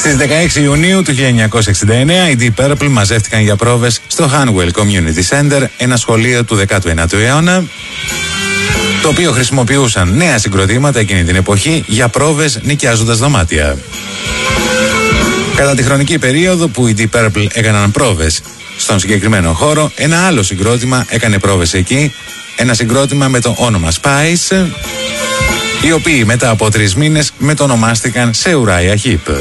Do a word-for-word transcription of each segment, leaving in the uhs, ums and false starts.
Στις δεκαέξι Ιουνίου του χίλια εννιακόσια εξήντα εννέα οι Deep Purple μαζεύτηκαν για πρόβες στο Hanwell Community Center, ένα σχολείο του δέκατου ένατου αιώνα, το οποίο χρησιμοποιούσαν νέα συγκροτήματα εκείνη την εποχή για πρόβες νοικιάζοντας δωμάτια. Κατά τη χρονική περίοδο που οι Deep Purple έκαναν πρόβες στον συγκεκριμένο χώρο, ένα άλλο συγκρότημα έκανε πρόβες εκεί, ένα συγκρότημα με το όνομα Spice, οι οποίοι μετά από τρεις μήνες μετονομάστηκαν σε Uriah Heep.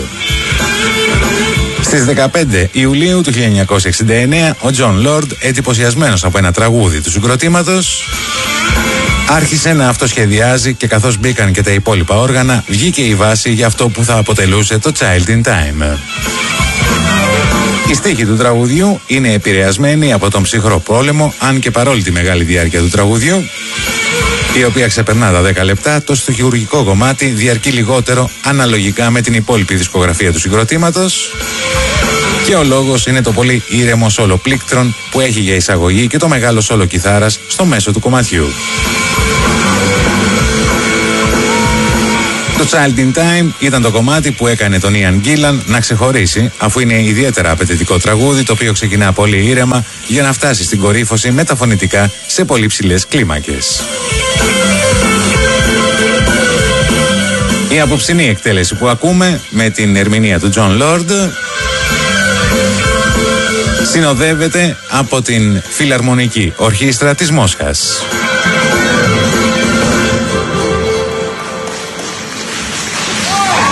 Στις δεκαπέντε Ιουλίου του χίλια εννιακόσια εξήντα εννέα, ο John Lord, εντυπωσιασμένος από ένα τραγούδι του συγκροτήματος, άρχισε να αυτοσχεδιάζει και καθώς μπήκαν και τα υπόλοιπα όργανα, βγήκε η βάση για αυτό που θα αποτελούσε το Child in Time. Η στίχη του τραγουδιού είναι επηρεασμένη από τον ψυχρό πόλεμο, αν και παρόλη τη μεγάλη διάρκεια του τραγουδιού, η οποία ξεπερνά τα δέκα λεπτά, το στοιχουργικό κομμάτι διαρκεί λιγότερο αναλογικά με την υπόλοιπη δισκογραφία του συγκροτήματος, και ο λόγος είναι το πολύ ήρεμο σόλο πλήκτρων που έχει για εισαγωγή και το μεγάλο σόλο κιθάρας στο μέσο του κομματιού. Το Child in Time ήταν το κομμάτι που έκανε τον Ian Gillan να ξεχωρίσει, αφού είναι ιδιαίτερα απαιτητικό τραγούδι, το οποίο ξεκινά πολύ ήρεμα για να φτάσει στην κορύφωση με τα φωνητικά σε πολύ ψηλές κλίμακες. Η απόψινή εκτέλεση που ακούμε με την ερμηνεία του John Lord συνοδεύεται από την Φιλαρμονική Ορχήστρα της Μόσχας.